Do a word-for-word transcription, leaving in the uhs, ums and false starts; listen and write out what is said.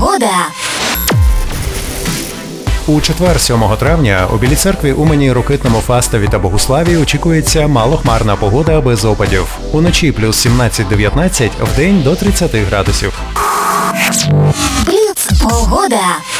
Погода. У четвер, сьомого травня, у Білій церкві, Умані, Рокитному, Фастові та Богуславі очікується малохмарна погода без опадів. Уночі плюс сімнадцять-дев'ятнадцять, вдень до тридцяти градусів. Бліц. Погода.